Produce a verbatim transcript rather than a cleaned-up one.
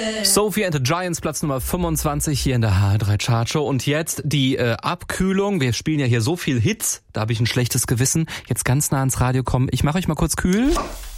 Sophie and the Giants, Platz Nummer fünfundzwanzig hier in der H R drei Chartshow. Und jetzt die äh, Abkühlung. Wir spielen ja hier so viel Hits, da habe ich ein schlechtes Gewissen. Jetzt ganz nah ans Radio kommen. Ich mache euch mal kurz kühl.